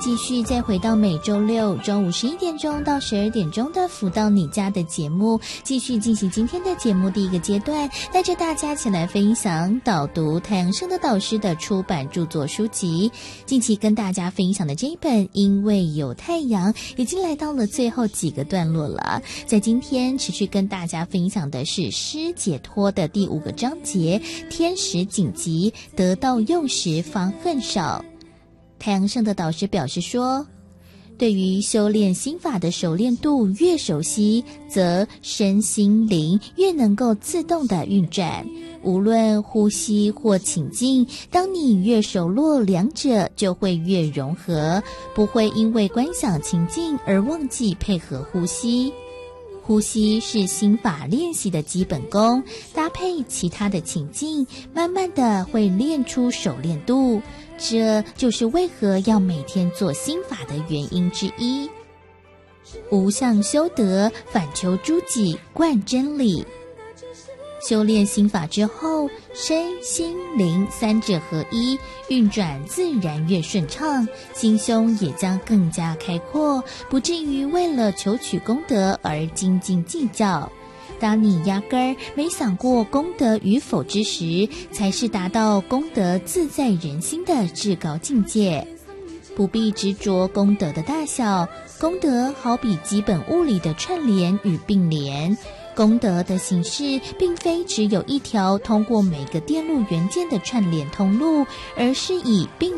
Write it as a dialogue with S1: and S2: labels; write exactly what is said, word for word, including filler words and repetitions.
S1: 继续再回到每周六中午十一点钟到十二点钟的福到你家的节目，继续进行今天的节目第一个阶段，带着大家一起来分享导读太阳升的导师的出版著作书籍。近期跟大家分享的这一本《因为有太阳》已经来到了最后几个段落了，在今天持续跟大家分享的是诗解脱的第五个章节，天时紧急，得到用时方恨少。太阳盛的导师表示说，对于修炼心法的熟练度越熟悉，则身心灵越能够自动的运转，无论呼吸或情境，当你越熟络，两者就会越融合，不会因为观想情境而忘记配合呼吸。呼吸是心法练习的基本功，搭配其他的情境，慢慢的会练出熟练度，这就是为何要每天做心法的原因之一。无相修德，反求诸己，贯真理。修炼心法之后，身心灵三者合一，运转自然越顺畅，心胸也将更加开阔，不至于为了求取功德而斤斤计较。当你压根儿没想过功德与否之时，才是达到功德自在人心的至高境界。不必执着功德的大小，功德好比基本物理的串联与并联。功德的形式并非只有一条通过每个电路元件的串联通路，而是以并